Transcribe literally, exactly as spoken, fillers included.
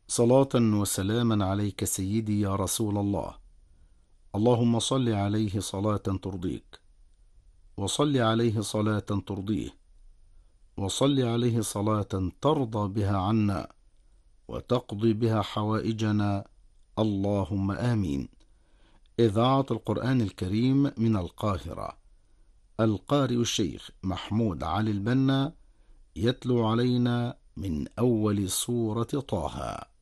صلاة وسلاما عليك سيدي يا رسول الله. اللهم صل عليه صلاة ترضيك، وصل عليه صلاة ترضيه، وصل عليه صلاة ترضى بها عنا وتقضي بها حوائجنا، اللهم آمين. إذاعة القرآن الكريم من القاهرة، القارئ الشيخ محمود علي البنا يتلو علينا من أول سورة طه.